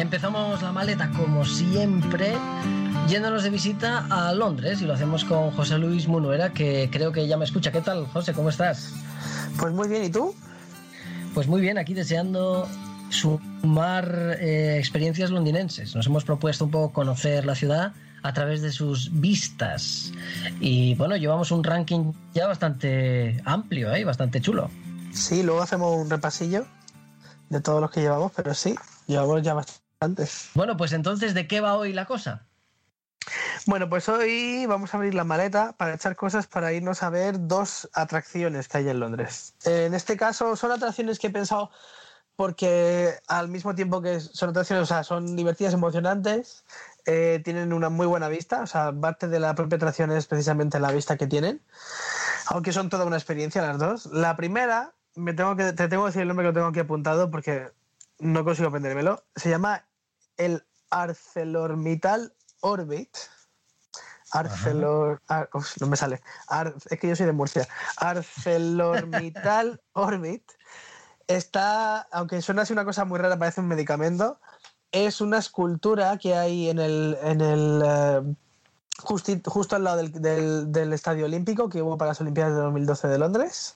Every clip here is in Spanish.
empezamos la maleta como siempre, yéndonos de visita a Londres, y lo hacemos con José Luis Munuera, que creo que ya me escucha. ¿Qué tal, José? ¿Cómo estás? Pues muy bien, ¿y tú? Pues muy bien, aquí deseando sumar experiencias londinenses. Nos hemos propuesto un poco conocer la ciudad a través de sus vistas. Y bueno, llevamos un ranking ya bastante amplio, bastante chulo. Sí, luego hacemos un repasillo de todos los que llevamos, pero sí, llevamos ya bastantes. Bueno, pues entonces, ¿de qué va hoy la cosa? Bueno, pues hoy vamos a abrir la maleta para echar cosas para irnos a ver 2 atracciones que hay en Londres. En este caso son atracciones que he pensado porque al mismo tiempo que son atracciones, o sea, son divertidas, emocionantes, tienen una muy buena vista, o sea, parte de la propia atracción es precisamente la vista que tienen, aunque son toda una experiencia las dos. La primera, te tengo que decir el nombre que lo tengo aquí apuntado porque no consigo aprendérmelo, se llama el ArcelorMittal Orbit. No me sale. Es que yo soy de Murcia. ArcelorMittal Orbit. Está, aunque suena así una cosa muy rara, parece un medicamento, es una escultura que hay justo al lado del Estadio Olímpico que hubo para las Olimpiadas de 2012 de Londres.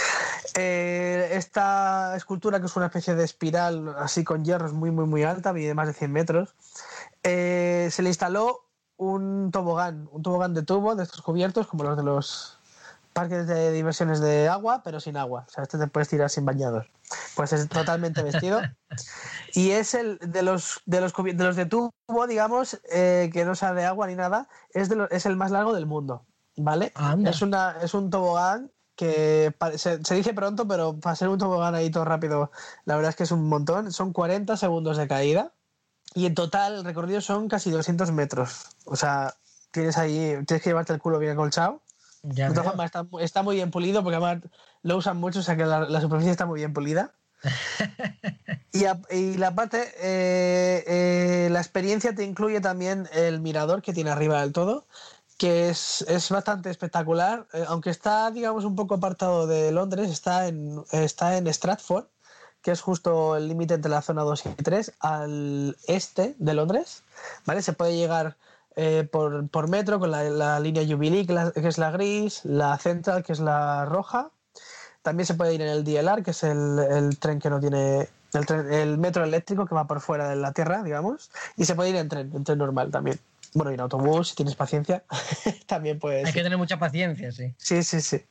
Esta escultura, que es una especie de espiral así con hierros muy, muy, muy alta, mide más de 100 metros, se le instaló un tobogán de tubo de estos cubiertos, como los de los parques de diversiones de agua, pero sin agua. O sea, te puedes tirar sin bañador. Pues es totalmente vestido. Y es el de los de tubo, digamos, que no sea de agua ni nada, es el más largo del mundo, ¿vale? Es un tobogán que se dice pronto, pero para ser un tobogán ahí todo rápido, la verdad es que es un montón. Son 40 segundos de caída y en total el recorrido son casi 200 metros. O sea, tienes que llevarte el culo bien acolchado. De todas formas, está muy bien pulido porque además lo usan mucho, o sea que la superficie está muy bien pulida. Y la parte, la experiencia te incluye también el mirador que tiene arriba del todo, que es bastante espectacular, aunque está, digamos, un poco apartado de Londres, está en Stratford, que es justo el límite entre la zona 2 y 3, al este de Londres, ¿vale? Se puede llegar por metro con la línea Jubilee, que es la gris, la Central, que es la roja. También se puede ir en el DLR, que es el tren que no tiene... El metro eléctrico que va por fuera de la tierra, digamos. Y se puede ir en tren normal también. Bueno, y en autobús, si tienes paciencia, también puedes. Hay que tener mucha paciencia, sí. Sí.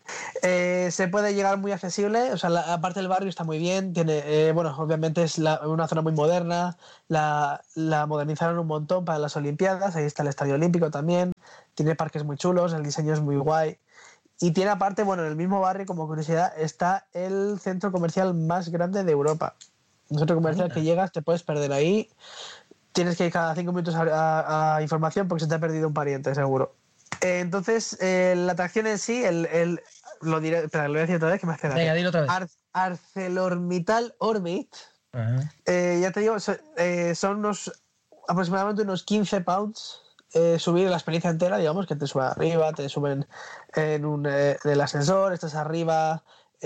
Se puede llegar muy accesible, o sea, aparte del barrio está muy bien, tiene, obviamente es una zona muy moderna, la modernizaron un montón para las Olimpiadas, ahí está el Estadio Olímpico también, tiene parques muy chulos, el diseño es muy guay. Y tiene aparte, en el mismo barrio, como curiosidad, está el centro comercial más grande de Europa. Un centro comercial que llegas, te puedes perder ahí. Tienes que ir cada 5 minutos a información porque se te ha perdido un pariente, seguro. Entonces, la atracción en sí, lo diré, espera, lo voy a decir otra vez que me hace daño. Venga, dilo otra vez. ArcelorMittal Orbit. Ya te digo, son aproximadamente unos 15 pounds. Subir la experiencia entera, digamos, que te suben arriba, te suben en el ascensor, estás arriba,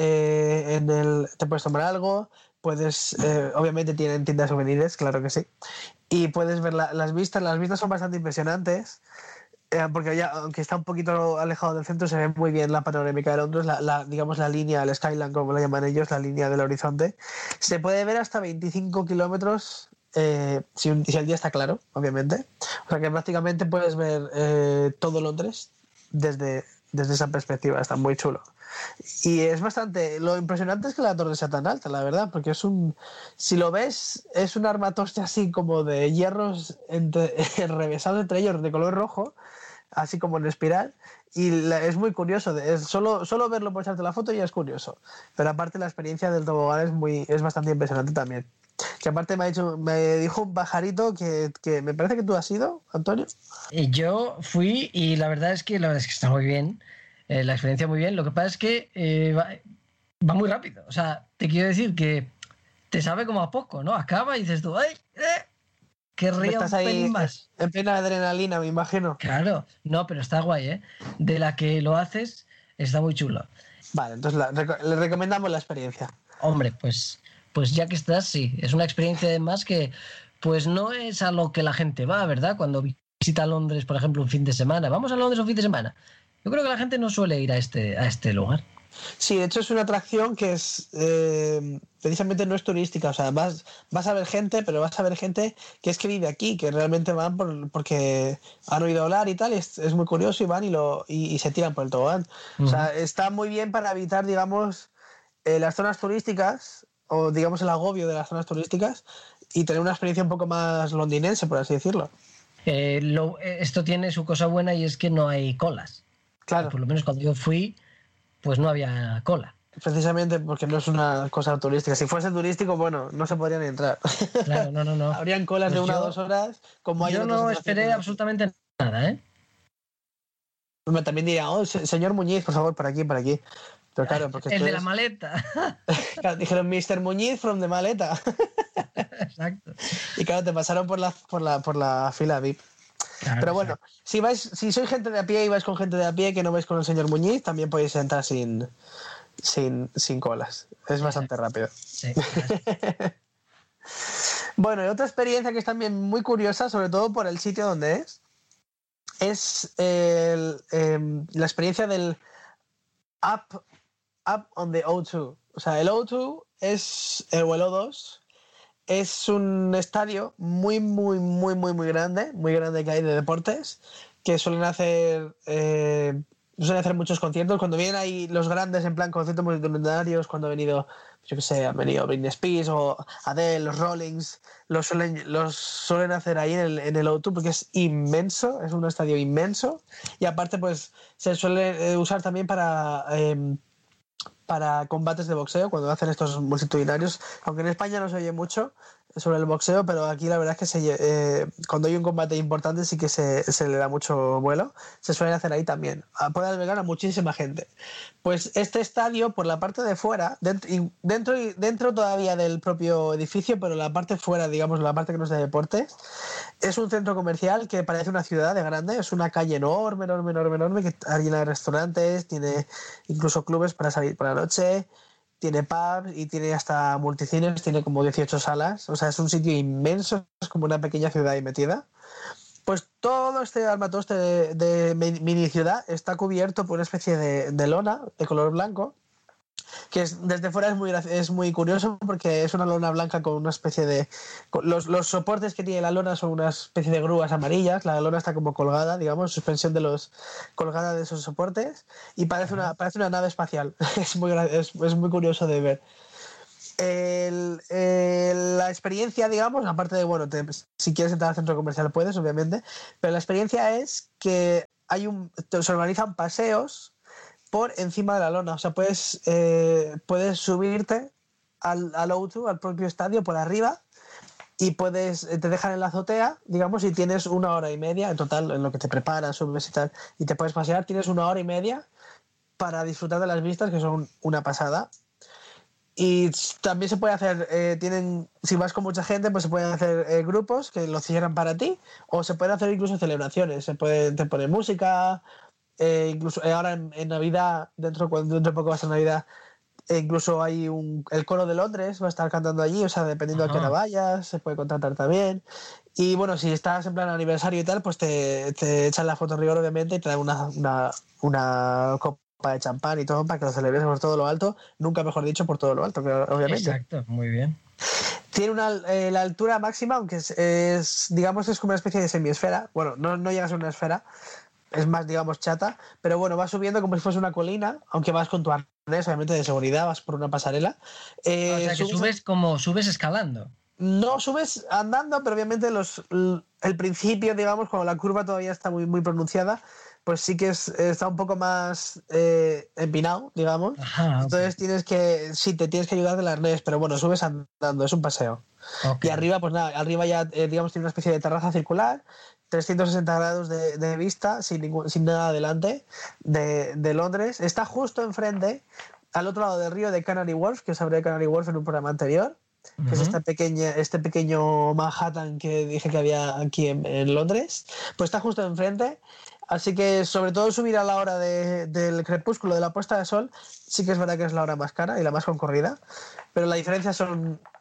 te puedes tomar algo, puedes, obviamente tienen tiendas de souvenirs, claro que sí, y puedes ver las vistas son bastante impresionantes, porque ya, aunque está un poquito alejado del centro, se ve muy bien la panorámica de Londres, digamos la línea, el skyline, como la llaman ellos, la línea del horizonte. Se puede ver hasta 25 kilómetros si el día está claro, obviamente. O sea que prácticamente puedes ver todo Londres desde esa perspectiva. Está muy chulo. Y es bastante... Lo impresionante es que la torre sea tan alta, la verdad, porque si lo ves, es un armatoste así como de hierros enrevesados entre ellos de color rojo, así como en espiral, y es muy curioso. Solo verlo por echarte la foto ya es curioso. Pero aparte la experiencia del tobogán es bastante impresionante también. Que aparte me dijo un pajarito que me parece que tú has ido, Antonio. Yo fui y la verdad es que está muy bien, la experiencia muy bien. Lo que pasa es que va muy rápido. O sea, te quiero decir que te sabe como a poco, ¿no? Acaba y dices tú, ¡ay! Querría Estás un ahí pelín más. En plena adrenalina, me imagino. Claro, no, pero está guay, ¿eh? De la que lo haces, está muy chulo. Vale, entonces le recomendamos la experiencia. Hombre, pues ya que estás, sí. Es una experiencia además que pues no es a lo que la gente va, ¿verdad? Cuando visita Londres, por ejemplo, un fin de semana. ¿Vamos a Londres un fin de semana? Yo creo que la gente no suele ir a este lugar. Sí, de hecho es una atracción que es precisamente no es turística, o sea, vas a ver gente, pero vas a ver gente que es que vive aquí, que realmente van porque han oído hablar y tal, y es muy curioso y van y se tiran por el tobogán. O sea, está muy bien para evitar, digamos, las zonas turísticas o, digamos, el agobio de las zonas turísticas y tener una experiencia un poco más londinense, por así decirlo. Esto tiene su cosa buena y es que no hay colas. Claro. Por lo menos cuando yo fui, pues no había cola. Precisamente porque no es una cosa turística. Si fuese turístico, bueno, no se podrían entrar. Claro, no. Habrían colas pues de 1 a 2 horas, como hay. Yo no esperé absolutamente nada, ¿eh? También diría, señor Muñiz, por favor, por aquí. Pero claro, porque el de la maleta. Claro, dijeron Mr. Muñiz from the maleta. Exacto. Y claro, te pasaron por la fila VIP. Claro, pero bueno, exacto. Si sois gente de a pie y vais con gente de a pie que no vais con el señor Muñiz, también podéis entrar sin colas. Es bastante rápido. Sí, bueno, y otra experiencia que es también muy curiosa, sobre todo por el sitio donde es la experiencia del Up on the O2. O sea, el O2 o el O2 es un estadio muy grande que hay de deportes, que suelen hacer muchos conciertos. Cuando vienen ahí los grandes, en plan conciertos multitudinarios, cuando han venido Britney Spears o Adele, los Rollings, los suelen hacer ahí en el O2 porque es inmenso, es un estadio inmenso, y aparte pues se suele usar también para combates de boxeo, cuando hacen estos multitudinarios, aunque en España no se oye mucho sobre el boxeo, pero aquí la verdad es que cuando hay un combate importante sí que se le da mucho vuelo. Se suelen hacer ahí también. Puede albergar a muchísima gente. Pues este estadio, por la parte de fuera, dentro todavía del propio edificio, pero la parte fuera, digamos, la parte que no es de deportes, es un centro comercial que parece una ciudad de grande. Es una calle enorme, que está llena de restaurantes, tiene incluso clubes para salir por la noche, tiene pubs y tiene hasta multicines, tiene como 18 salas. O sea, es un sitio inmenso, es como una pequeña ciudad ahí metida. Pues todo este armatoste de mini ciudad está cubierto por una especie de lona de color blanco, que desde fuera es muy curioso porque es una lona blanca con una especie de... Los soportes que tiene la lona son una especie de grúas amarillas. La lona está como colgada, digamos, suspensión colgada de esos soportes, y parece una nave espacial. Es muy curioso de ver. La experiencia, digamos, aparte de, bueno, si quieres entrar al centro comercial puedes, obviamente, pero la experiencia es que se organizan paseos por encima de la lona. O sea, puedes subirte al O2, al propio estadio, por arriba, y te dejan en la azotea, digamos, y tienes 1 hora y media en total en lo que te preparas, subes y tal, y te puedes pasear. Tienes 1 hora y media para disfrutar de las vistas, que son una pasada. Y también se puede hacer, si vas con mucha gente, pues se pueden hacer grupos que lo cierran para ti, o se pueden hacer incluso celebraciones. Te ponen música, incluso ahora en Navidad, dentro de poco va a ser Navidad, incluso hay el coro de Londres va a estar cantando allí. O sea, dependiendo a qué hora vayas, se puede contratar también. Y bueno, si estás en plan aniversario y tal, pues te echan la foto en rigor, obviamente, y te dan una copa de champán y todo para que lo celebres por todo lo alto. Nunca mejor dicho, por todo lo alto, obviamente. Exacto, muy bien. Tiene la altura máxima, aunque digamos, es como una especie de semiesfera. Bueno, no llega a ser una esfera, es más, digamos, chata, pero bueno, vas subiendo como si fuese una colina, aunque vas con tu arnés, obviamente, de seguridad, vas por una pasarela. O sea, que subes escalando. No subes andando, pero obviamente el principio, digamos, cuando la curva todavía está muy, muy pronunciada, pues sí que está un poco más empinado, digamos. Ajá, entonces te tienes que ayudar del arnés, pero bueno, subes andando, es un paseo. Okay. Y arriba, pues nada, arriba ya, digamos, tiene una especie de terraza circular, 360 grados de vista, sin nada adelante, de Londres. Está justo enfrente, al otro lado del río, de Canary Wharf, que os hablé de Canary Wharf en un programa anterior, que es este pequeño Manhattan que dije que había aquí en Londres. Pues está justo enfrente. Así que, sobre todo, subir a la hora del crepúsculo, de la puesta de sol, sí que es verdad que es la hora más cara y la más concurrida, pero la diferencia son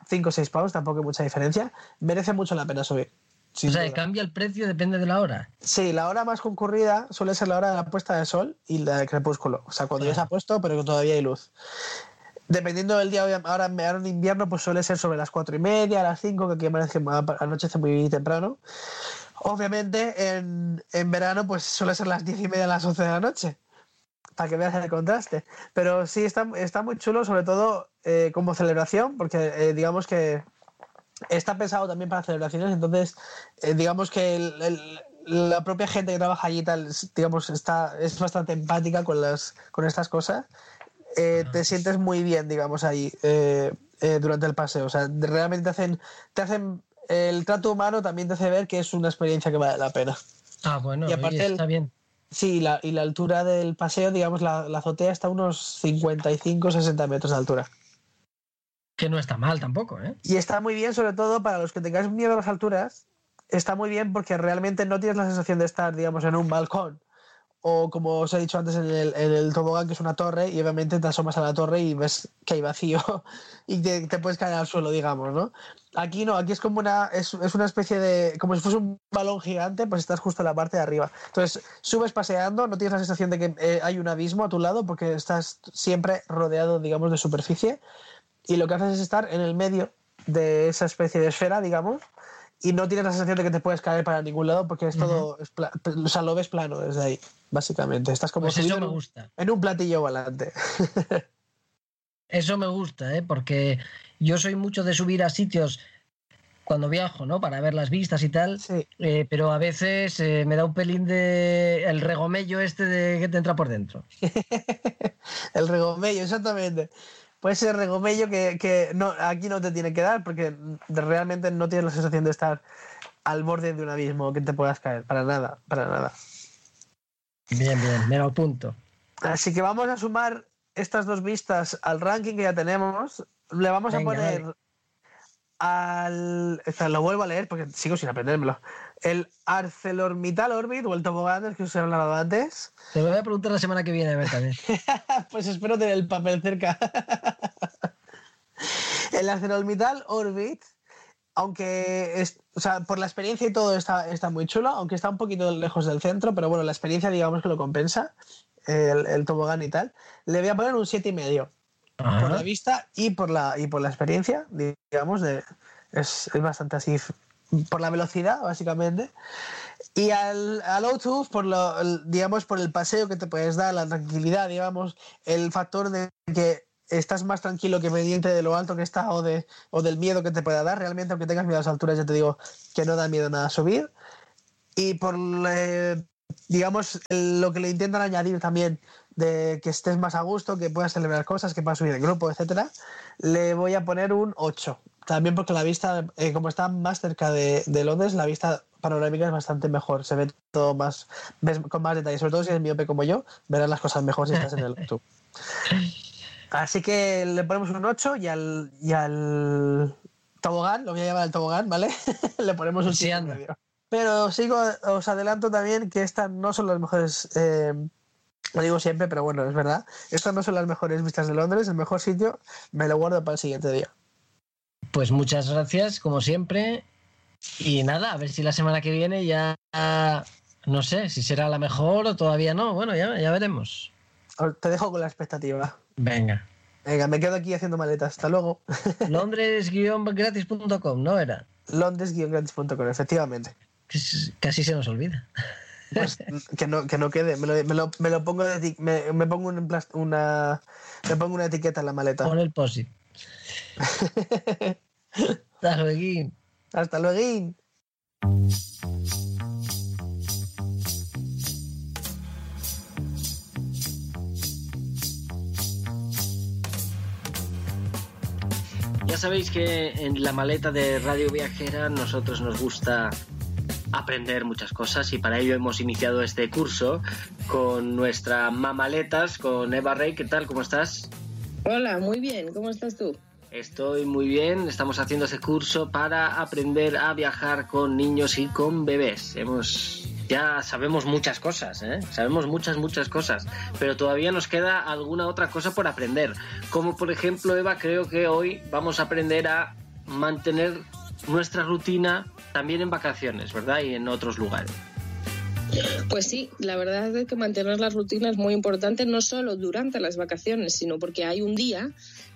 5 o 6 pounds, tampoco hay mucha diferencia. Merece mucho la pena subir. O sea, cambia el precio, depende de la hora. Sí, la hora más concurrida suele ser la hora de la puesta de sol y la de crepúsculo. O sea, cuando ya se ha puesto, pero todavía hay luz. Dependiendo del día, ahora en invierno, pues suele ser sobre las 4:30, las 5, que aquí anochece muy temprano. Obviamente, en verano, pues suele ser las 10:30, las 11 de la noche, para que veas el contraste. Pero sí, está muy chulo, sobre todo como celebración, porque digamos que está pensado también para celebraciones, entonces digamos que la propia gente que trabaja allí tal, digamos, es bastante empática con estas cosas. Te sientes muy bien, digamos, ahí durante el paseo. O sea, realmente te hacen el trato humano, también te hace ver que es una experiencia que vale la pena. Ah, bueno, y aparte está bien. Sí, y la altura del paseo, digamos, la azotea está a unos 55-60 metros de altura. Que no está mal tampoco, ¿eh? Y está muy bien, sobre todo para los que tengáis miedo a las alturas, está muy bien porque realmente no tienes la sensación de estar, digamos, en un balcón o, como os he dicho antes, en el tobogán, que es una torre, y obviamente te asomas a la torre y ves que hay vacío y te puedes caer al suelo, digamos, ¿no? Aquí no, aquí es como es una especie de... como si fuese un balón gigante, pues estás justo en la parte de arriba. Entonces, subes paseando, no tienes la sensación de que hay un abismo a tu lado porque estás siempre rodeado, digamos, de superficie, y lo que haces es estar en el medio de esa especie de esfera, digamos, y no tienes la sensación de que te puedes caer para ningún lado porque es todo, o sea, lo ves plano desde ahí, básicamente. Estás como pues eso me gusta. En un platillo volante. Eso me gusta, porque yo soy mucho de subir a sitios cuando viajo, ¿no? Para ver las vistas y tal, sí. Pero a veces me da un pelín de el regomello que te entra por dentro. El regomello, exactamente. Puede ser regomello que no, aquí no te tiene que dar porque realmente no tienes la sensación de estar al borde de un abismo que te puedas caer. Para nada, para nada. Bien, me lo apunto. Así que vamos a sumar estas dos vistas al ranking que ya tenemos. Le vamos a poner lo vuelvo a leer porque sigo sin aprendérmelo. El ArcelorMittal Orbit o el tobogán del que os he hablado antes. Te lo voy a preguntar la semana que viene, a ver también. Pues espero tener el papel cerca. El ArcelorMittal Orbit, aunque o sea, por la experiencia y todo está muy chulo, aunque está un poquito lejos del centro, pero bueno, la experiencia digamos que lo compensa, el tobogán y tal. Le voy a poner un 7,5. Ajá. Por la vista y por la experiencia, digamos, es bastante así, por la velocidad, básicamente. Y al O2, digamos, por el paseo que te puedes dar, la tranquilidad, digamos, el factor de que estás más tranquilo que pendiente de lo alto que está o del miedo que te pueda dar. Realmente, aunque tengas miedo a las alturas, ya te digo que no da miedo nada a subir. Y por, digamos, lo que le intentan añadir también de que estés más a gusto, que puedas celebrar cosas, que puedas subir en grupo, etcétera, le voy a poner un 8. También porque la vista, como está más cerca de Londres, la vista panorámica es bastante mejor. Se ve todo ves con más detalle. Sobre todo si eres miope como yo, verás las cosas mejor si estás en el YouTube. Así que le ponemos un 8 y al tobogán, lo voy a llamar el tobogán, ¿vale? Le ponemos un 7,5. Pero os adelanto también que estas no son las mejores... lo digo siempre, pero bueno, es verdad. Estas no son las mejores vistas de Londres. El mejor sitio me lo guardo para el siguiente día. Pues muchas gracias, como siempre. Y nada, a ver si la semana que viene ya... No sé si será la mejor o todavía no. Bueno, ya veremos. Te dejo con la expectativa. Venga, me quedo aquí haciendo maletas. Hasta luego. Londres-gratis.com, ¿no era? Londres-gratis.com, efectivamente. Casi se nos olvida. Pues que no quede, me pongo me pongo una etiqueta en la maleta. Pon el post-it. Hasta luego. Hasta luego. Ya sabéis que en la maleta de Radio Viajera nosotros nos gusta aprender muchas cosas y para ello hemos iniciado este curso con nuestra mamaletas, con Eva Rey. ¿Qué tal? ¿Cómo estás? Hola, muy bien. ¿Cómo estás tú? Estoy muy bien. Estamos haciendo ese curso para aprender a viajar con niños y con bebés. Ya sabemos muchas cosas, Sabemos muchas cosas, pero todavía nos queda alguna otra cosa por aprender. Como por ejemplo, Eva, creo que hoy vamos a aprender a mantener nuestra rutina también en vacaciones, ¿verdad? Y en otros lugares. Pues sí, la verdad es que mantener la rutina es muy importante, no solo durante las vacaciones, sino porque hay un día,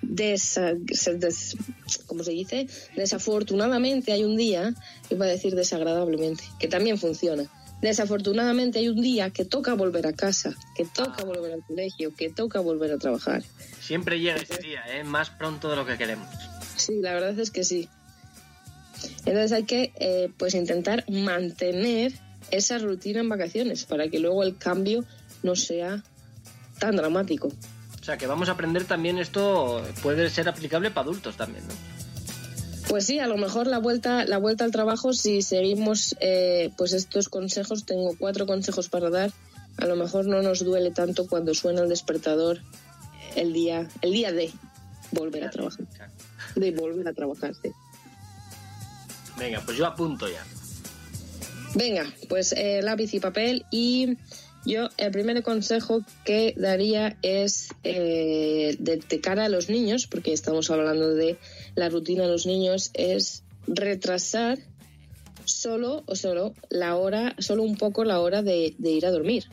¿cómo se dice? Desafortunadamente hay un día, iba a decir desagradablemente, que también funciona. Desafortunadamente hay un día que toca volver a casa, que toca volver al colegio, que toca volver a trabajar. Siempre llega ese día, más pronto de lo que queremos. Sí, la verdad es que sí. Entonces hay que pues intentar mantener esa rutina en vacaciones para que luego el cambio no sea tan dramático. O sea, que vamos a aprender también esto, puede ser aplicable para adultos también, ¿no? Pues sí, a lo mejor la vuelta al trabajo, si seguimos pues estos consejos, tengo 4 consejos para dar, a lo mejor no nos duele tanto cuando suena el despertador el día de volver a trabajar. De volver a trabajar, sí. Venga, pues yo apunto ya. Venga, pues lápiz y papel, y yo el primer consejo que daría es de cara a los niños, porque estamos hablando de la rutina de los niños, es retrasar solo un poco la hora de ir a dormir.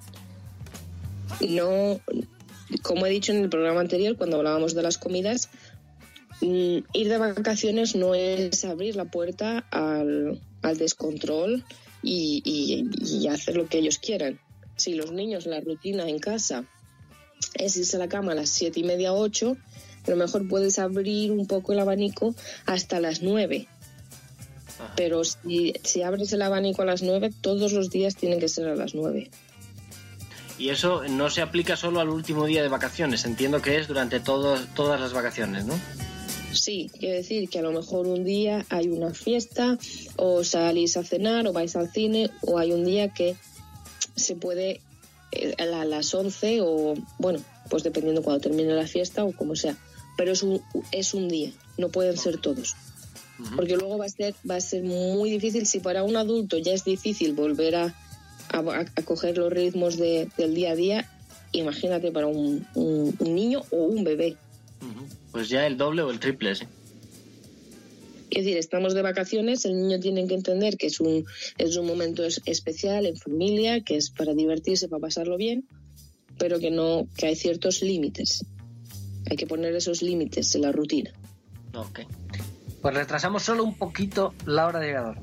No, como he dicho en el programa anterior, cuando hablábamos de las comidas, ir de vacaciones no es abrir la puerta al descontrol y hacer lo que ellos quieran. Si los niños, la rutina en casa es irse a la cama a las 7:30, 8, a lo mejor puedes abrir un poco el abanico hasta las 9. Pero si abres el abanico a las 9, todos los días tienen que ser a las 9. Y eso no se aplica solo al último día de vacaciones, entiendo que es durante todas las vacaciones, ¿no? Sí, quiere decir que a lo mejor un día hay una fiesta, o salís a cenar, o vais al cine, o hay un día que se puede a las 11, o bueno, pues dependiendo cuando termine la fiesta o como sea. Pero es un día, no pueden ser todos. Porque luego va a ser muy difícil. Si para un adulto ya es difícil volver a coger los ritmos del día a día, imagínate para un niño o un bebé. Pues ya el doble o el triple, sí. Es decir, estamos de vacaciones, el niño tiene que entender que es un momento especial en familia, que es para divertirse, para pasarlo bien, pero que hay ciertos límites. Hay que poner esos límites en la rutina. Ok. Pues retrasamos solo un poquito la hora de llegar a dormir.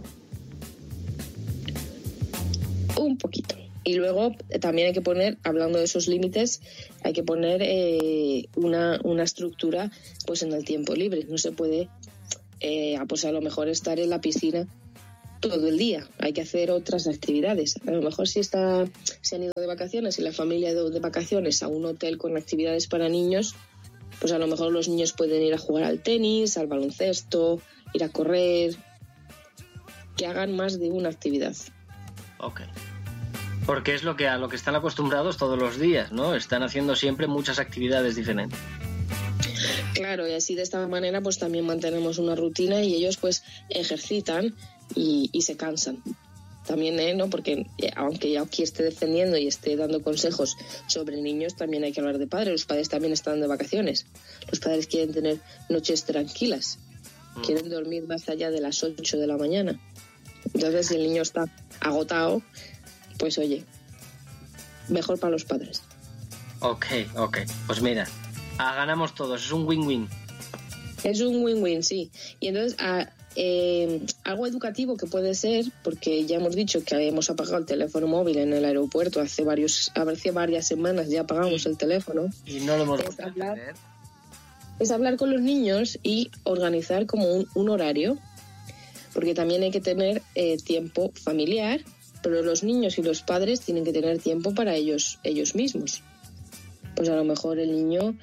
Un poquito. Y luego también hay que poner, hablando de esos límites, hay que poner una estructura pues en el tiempo libre. No se puede, pues a lo mejor estar en la piscina todo el día. Hay que hacer otras actividades. A lo mejor si se han ido de vacaciones y la familia ha ido de vacaciones a un hotel con actividades para niños, pues a lo mejor los niños pueden ir a jugar al tenis, al baloncesto, ir a correr, que hagan más de una actividad. Ok. Porque es a lo que están acostumbrados todos los días, ¿no? Están haciendo siempre muchas actividades diferentes. Claro, y así de esta manera pues también mantenemos una rutina y ellos pues ejercitan y se cansan. También, ¿no? Porque aunque yo aquí esté defendiendo y esté dando consejos sobre niños, también hay que hablar de padres. Los padres también están de vacaciones. Los padres quieren tener noches tranquilas. Quieren dormir más allá de las 8 de la mañana. Entonces, si el niño está agotado, pues oye, mejor para los padres. Ok. Pues mira, ganamos todos. Es un win-win. Es un win-win, sí. Y entonces, algo educativo que puede ser, porque ya hemos dicho que hemos apagado el teléfono móvil en el aeropuerto hace varias semanas, ya apagamos el teléfono. Y no lo hemos vuelto a hacer. Es hablar con los niños y organizar como un horario, porque también hay que tener tiempo familiar, pero los niños y los padres tienen que tener tiempo para ellos mismos. Pues a lo mejor el niño,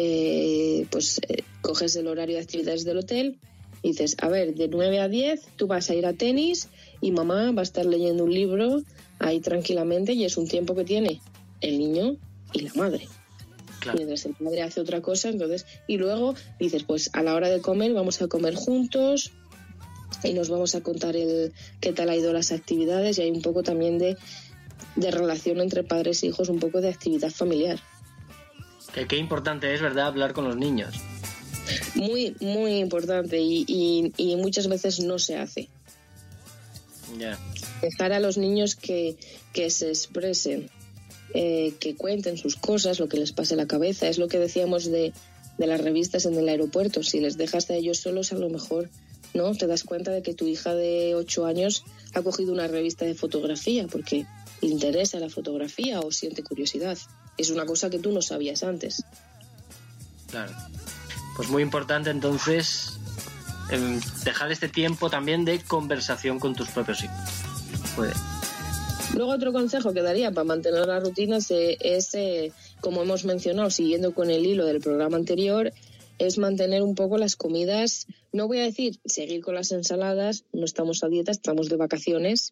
coges el horario de actividades del hotel y dices, a ver, de 9 a 10 tú vas a ir a tenis y mamá va a estar leyendo un libro ahí tranquilamente, y es un tiempo que tiene el niño y la madre. Claro. Mientras el padre hace otra cosa, entonces, y luego dices, pues a la hora de comer vamos a comer juntos y nos vamos a contar qué tal ha ido las actividades, y hay un poco también de relación entre padres e hijos, un poco de actividad familiar. Qué importante es, ¿verdad?, hablar con los niños. Muy, muy importante y muchas veces no se hace. Ya. Dejar a los niños que se expresen, que cuenten sus cosas, lo que les pase a la cabeza. Es lo que decíamos de las revistas en el aeropuerto. Si les dejas a ellos solos, a lo mejor no te das cuenta de que tu hija de 8 años ha cogido una revista de fotografía porque le interesa la fotografía o siente curiosidad. Es una cosa que tú no sabías antes. Claro. Pues muy importante entonces dejar este tiempo también de conversación con tus propios hijos. Puede. Luego otro consejo que daría para mantener las rutinas es, como hemos mencionado, siguiendo con el hilo del programa anterior, es mantener un poco las comidas. No voy a decir seguir con las ensaladas, no estamos a dieta, estamos de vacaciones,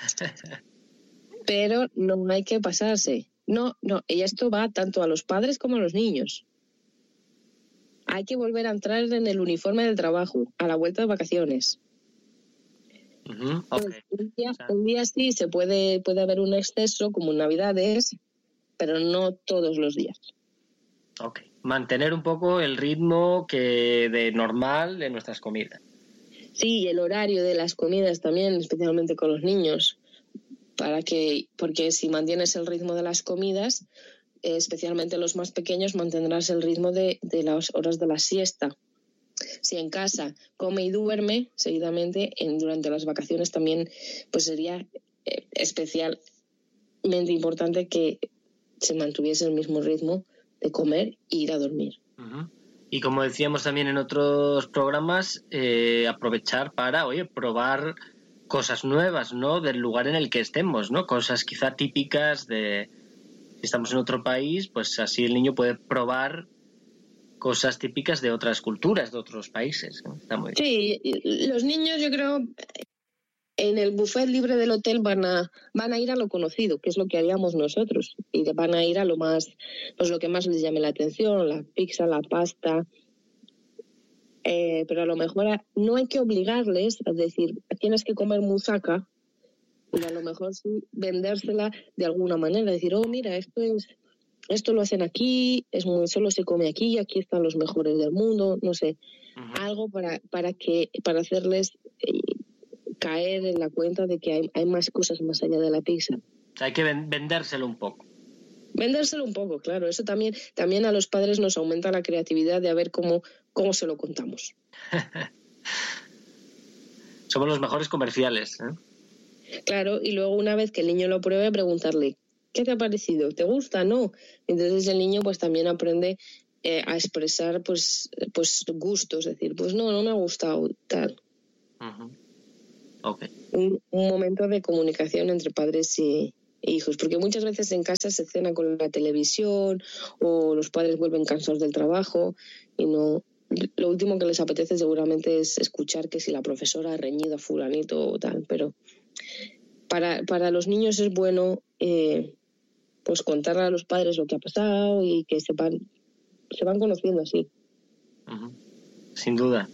pero no hay que pasarse. No, y esto va tanto a los padres como a los niños. Hay que volver a entrar en el uniforme del trabajo, a la vuelta de vacaciones. Uh-huh. Okay. Un día sí se puede haber un exceso, como en Navidades, pero no todos los días. Ok. Mantener un poco el ritmo de normal de nuestras comidas. Sí, el horario de las comidas también, especialmente con los niños, porque si mantienes el ritmo de las comidas, especialmente los más pequeños, mantendrás el ritmo de las horas de la siesta. Si en casa come y duerme seguidamente, durante las vacaciones también pues sería especialmente importante que se mantuviese el mismo ritmo de comer e ir a dormir. Uh-huh. Y como decíamos también en otros programas, aprovechar para, probar cosas nuevas, ¿no? Del lugar en el que estemos, ¿no? Cosas quizá típicas de... Si estamos en otro país, pues así el niño puede probar cosas típicas de otras culturas, de otros países, ¿no? Está muy bien. Sí, los niños yo creo en el buffet libre del hotel van a ir a lo conocido, que es lo que haríamos nosotros, y van a ir a lo que más les llame la atención, la pizza, la pasta, pero a lo mejor no hay que obligarles a decir tienes que comer musaca, y a lo mejor sí vendérsela de alguna manera, decir mira, esto lo hacen aquí, solo se come aquí están los mejores del mundo, no sé, uh-huh. Algo para hacerles caer en la cuenta de que hay más cosas más allá de la pizza. O sea, hay que vendérselo un poco. Vendérselo un poco, claro. Eso también a los padres nos aumenta la creatividad de a ver cómo se lo contamos. Somos los mejores comerciales, ¿eh? Claro, y luego una vez que el niño lo pruebe, preguntarle ¿qué te ha parecido? ¿Te gusta? ¿No? Entonces el niño pues también aprende a expresar pues gustos, decir, pues no me ha gustado, tal. Uh-huh. Okay. Un momento de comunicación entre padres e hijos, porque muchas veces en casa se cena con la televisión o los padres vuelven cansados del trabajo y no. Lo último que les apetece seguramente es escuchar que si la profesora ha reñido a fulanito o tal, pero para los niños es bueno pues contarle a los padres lo que ha pasado y que se van conociendo así. Uh-huh. Sin duda.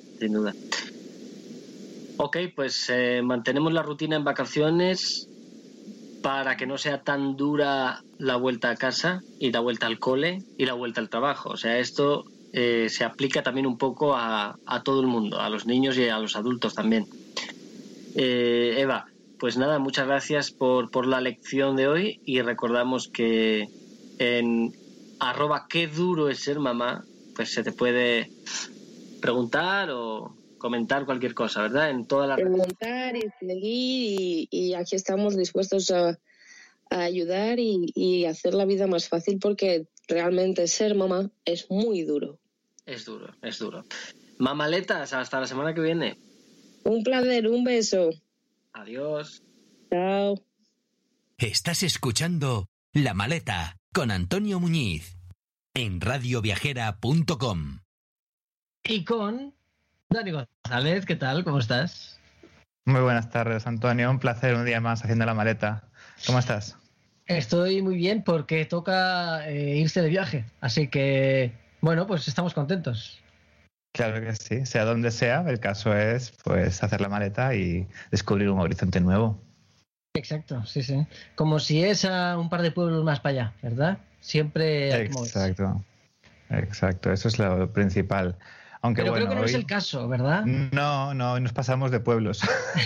Ok, pues mantenemos la rutina en vacaciones para que no sea tan dura la vuelta a casa y la vuelta al cole y la vuelta al trabajo. O sea, esto se aplica también un poco a todo el mundo, a los niños y a los adultos también. Eva, pues nada, muchas gracias por la lección de hoy y recordamos que en @queduro-es-ser-mamá pues se te puede preguntar o comentar cualquier cosa, ¿verdad? En toda la preguntar y seguir y aquí estamos dispuestos a ayudar y hacer la vida más fácil porque realmente ser mamá es muy duro. Es duro. Mamaletas, hasta la semana que viene. Un placer, un beso. Adiós. Chao. Estás escuchando La Maleta con Antonio Muñiz en radioviajera.com. Y con Dani González, ¿qué tal? ¿Cómo estás? Muy buenas tardes, Antonio. Un placer un día más haciendo La Maleta. ¿Cómo estás? Estoy muy bien porque toca irse de viaje. Así que, bueno, pues estamos contentos. Claro que sí, sea donde sea. El caso es pues hacer la maleta y descubrir un horizonte nuevo. Exacto, sí. Como si es a un par de pueblos más para allá, ¿verdad? Siempre. Exacto. Eso es lo principal. Aunque Pero bueno, creo que no es el caso, ¿verdad? No, nos pasamos de pueblos.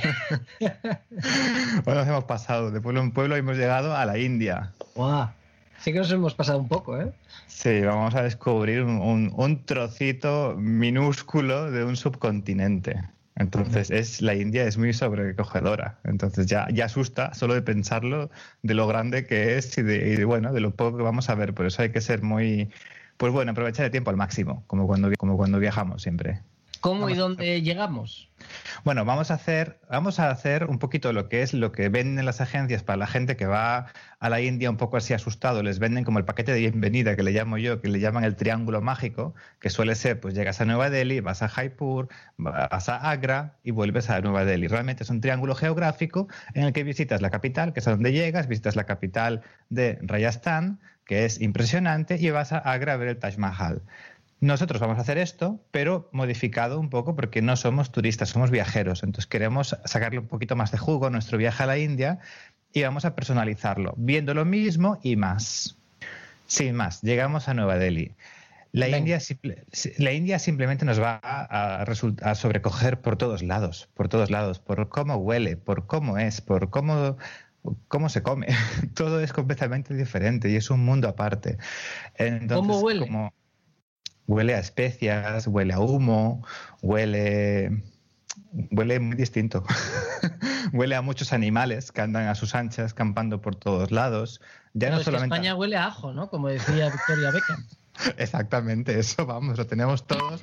Bueno, nos hemos pasado de pueblo en pueblo y hemos llegado a la India. ¡Guau! Sí que nos hemos pasado un poco, ¿eh? Sí, vamos a descubrir un trocito minúsculo de un subcontinente. Entonces, la India es muy sobrecogedora. Entonces ya asusta solo de pensarlo, de lo grande que es y de lo poco que vamos a ver. Por eso hay que ser muy... Pues bueno, aprovechar el tiempo al máximo, como cuando viajamos siempre. ¿Cómo y dónde llegamos? Bueno, vamos a hacer un poquito lo que venden las agencias para la gente que va a la India un poco así asustado. Les venden como el paquete de bienvenida, que le llamo yo, que le llaman el triángulo mágico, que suele ser, pues llegas a Nueva Delhi, vas a Jaipur, vas a Agra y vuelves a Nueva Delhi. Realmente es un triángulo geográfico en el que visitas la capital, que es a donde llegas, visitas la capital de Rajasthan, que es impresionante, y vas a Agra a ver el Taj Mahal. Nosotros vamos a hacer esto, pero modificado un poco porque no somos turistas, somos viajeros. Entonces queremos sacarle un poquito más de jugo a nuestro viaje a la India y vamos a personalizarlo, viendo lo mismo y más. Sin más, llegamos a Nueva Delhi. La India simplemente nos va a sobrecoger por todos lados, por cómo huele, por cómo es, por cómo se come. Todo es completamente diferente y es un mundo aparte. Entonces, ¿cómo huele? Huele a especias, huele a humo, huele muy distinto. Huele a muchos animales que andan a sus anchas, campando por todos lados. Ya Pero no es solamente... que España huele a ajo, ¿no? Como decía Victoria Beckham. Exactamente, eso, vamos, lo tenemos todos.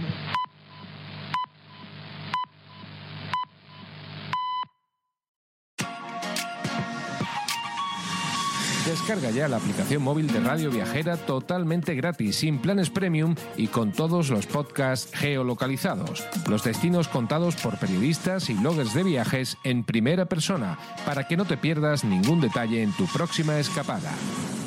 Descarga ya la aplicación móvil de Radio Viajera totalmente gratis, sin planes premium y con todos los podcasts geolocalizados. Los destinos contados por periodistas y bloggers de viajes en primera persona, para que no te pierdas ningún detalle en tu próxima escapada.